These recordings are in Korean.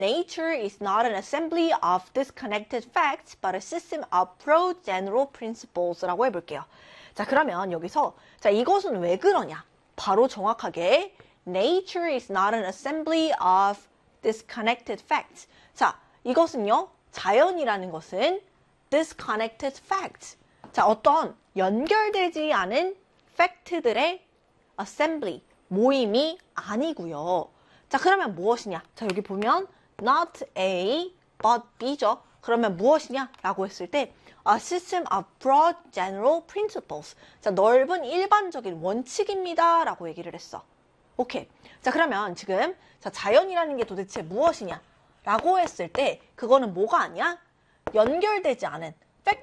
Nature is not an assembly of disconnected facts, but a system of broad general principles 라고 해볼게요. 자, 그러면 여기서 자, 이것은 왜 그러냐? 바로 정확하게 Nature is not an assembly of disconnected facts. 자, 이것은요. 자연이라는 것은 disconnected facts. 자, 어떤 연결되지 않은 팩트들의 assembly, 모임이 아니고요. 자, 그러면 무엇이냐? 자, 여기 보면 not A, but B죠. 그러면 무엇이냐? 라고 했을 때 a system of broad general principles. 자, 넓은 일반적인 원칙입니다. 라고 얘기를 했어. 오케이. 자, 그러면 지금 자, 자연이라는 게 도대체 무엇이냐? 라고 했을 때 그거는 뭐가 아니야? 연결되지 않은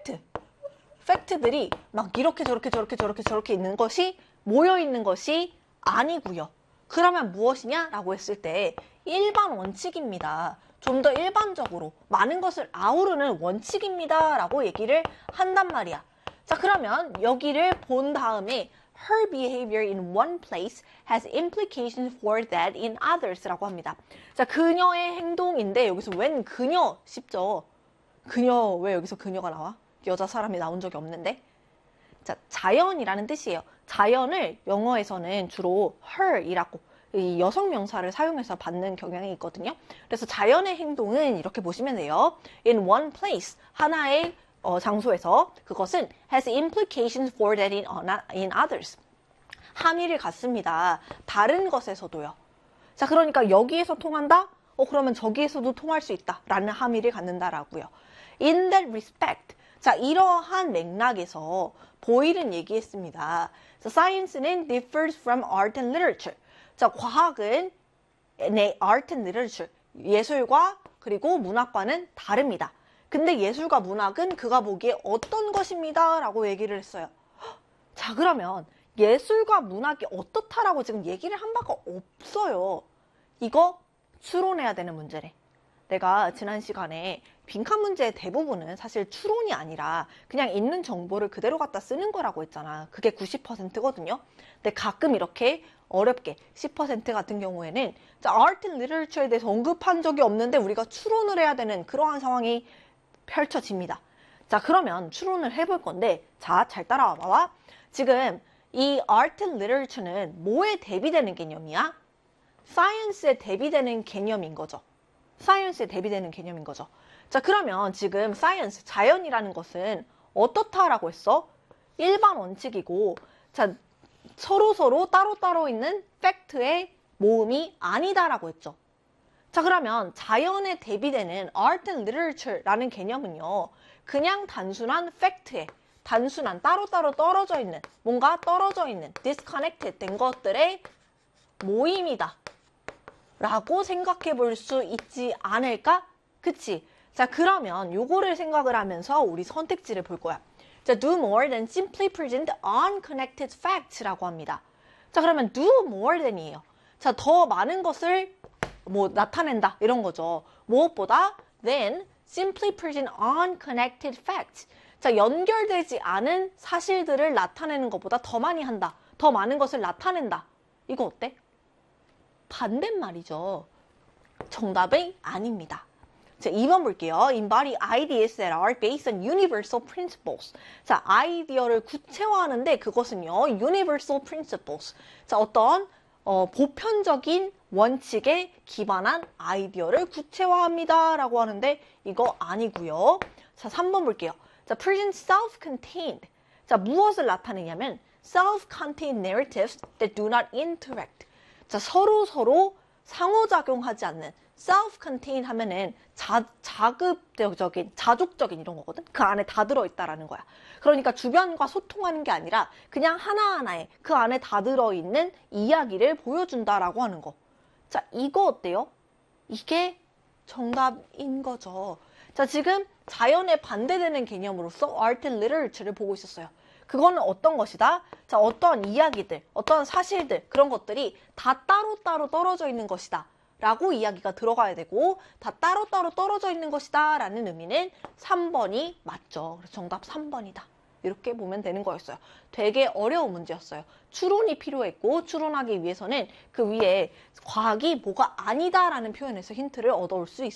팩트들이 막 이렇게 저렇게 있는 것이 모여 있는 것이 아니고요. 그러면 무엇이냐? 라고 했을 때 일반 원칙입니다. 좀 더 일반적으로 많은 것을 아우르는 원칙입니다. 라고 얘기를 한단 말이야. 자, 그러면 여기를 본 다음에 her behavior in one place has implications for that in others 라고 합니다. 자, 그녀의 행동인데 여기서 웬 그녀 싶죠? 그녀, 왜 여기서 그녀가 나와? 여자 사람이 나온 적이 없는데? 자, 자연이라는 뜻이에요. 자연을 영어에서는 주로 her이라고 이 여성 명사를 사용해서 받는 경향이 있거든요. 그래서 자연의 행동은 이렇게 보시면 돼요. In one place, 하나의 장소에서 그것은 has implications for that in others. 함의를 갖습니다. 다른 것에서도요. 자, 그러니까 여기에서 통한다? 그러면 저기에서도 통할 수 있다. 라는 함의를 갖는다라고요. In that respect. 자, 이러한 맥락에서 보일은 얘기했습니다. 자, science는 differs from art and literature. 자, 과학은 art and literature, 예술과 그리고 문학과는 다릅니다. 근데 예술과 문학은 그가 보기에 어떤 것입니다. 라고 얘기를 했어요. 자, 그러면 예술과 문학이 어떻다라고 지금 얘기를 한 바가 없어요. 이거 추론해야 되는 문제래. 내가 지난 시간에 빈칸 문제의 대부분은 사실 추론이 아니라 그냥 있는 정보를 그대로 갖다 쓰는 거라고 했잖아. 그게 90%거든요. 근데 가끔 이렇게 어렵게 10% 같은 경우에는 자, art and literature에 대해서 언급한 적이 없는데 우리가 추론을 해야 되는 그러한 상황이 펼쳐집니다. 자, 그러면 추론을 해볼 건데 자, 잘 따라와 봐봐. 지금 이 art and literature는 뭐에 대비되는 개념이야? science에 대비되는 개념인 거죠. science에 대비되는 개념인 거죠. 자, 그러면 지금 science, 자연이라는 것은 어떻다라고 했어? 일반 원칙이고 자, 서로 따로따로 있는 팩트의 모음이 아니다라고 했죠. 자, 그러면 자연에 대비되는 art and literature라는 개념은요. 그냥 단순한 팩트에 단순한 따로따로 떨어져 있는 뭔가 떨어져 있는 disconnected 된 것들의 모임이다 라고 생각해 볼 수 있지 않을까? 그치? 자, 그러면 요거를 생각을 하면서 우리 선택지를 볼 거야. 자, do more than simply present unconnected facts라고 합니다. 자, 그러면 do more than이에요. 자, 더 많은 것을 뭐 나타낸다 이런 거죠. 무엇보다 than simply present unconnected facts. 자, 연결되지 않은 사실들을 나타내는 것보다 더 많이 한다. 더 많은 것을 나타낸다. 이거 어때? 반대말이죠. 정답이 아닙니다. 자, 2번 볼게요. Embody ideas that are based on universal principles. 자, 아이디어를 구체화하는데 그것은요. universal principles. 자, 어떤 보편적인 원칙에 기반한 아이디어를 구체화합니다. 라고 하는데 이거 아니고요. 자, 3번 볼게요. 자, present self-contained. 자, 무엇을 나타내냐면 self-contained narratives that do not interact. 자, 서로 상호작용하지 않는 self-contained 하면은 자족적인 이런 거거든. 그 안에 다 들어있다라는 거야. 그러니까 주변과 소통하는 게 아니라 그냥 하나하나에 그 안에 다 들어있는 이야기를 보여준다라고 하는 거. 자, 이거 어때요? 이게 정답인 거죠. 자, 지금 자연에 반대되는 개념으로서 art and literature를 보고 있었어요. 그거는 어떤 것이다? 자, 어떤 이야기들, 어떤 사실들, 그런 것들이 다 따로따로 떨어져 있는 것이다. 라고 이야기가 들어가야 되고 다 따로따로 떨어져 있는 것이다 라는 의미는 3번이 맞죠. 그래서 정답 3번이다. 이렇게 보면 되는 거였어요. 되게 어려운 문제였어요. 추론이 필요했고 추론하기 위해서는 그 위에 과학이 뭐가 아니다 라는 표현에서 힌트를 얻어올 수 있어요.